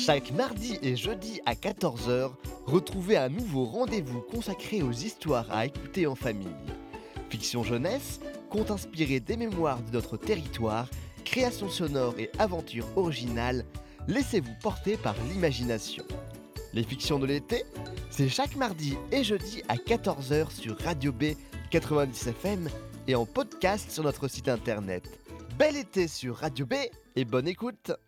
Chaque mardi et jeudi à 14 heures, retrouvez un nouveau rendez-vous consacré aux histoires à écouter en famille. Fiction jeunesse, contes inspirés des mémoires de notre territoire, créations sonores et aventures originales, laissez-vous porter par l'imagination. Les fictions de l'été, c'est chaque mardi et jeudi à 14 heures sur Radio B 90 FM et en podcast sur notre site internet. Bel été sur Radio B et bonne écoute!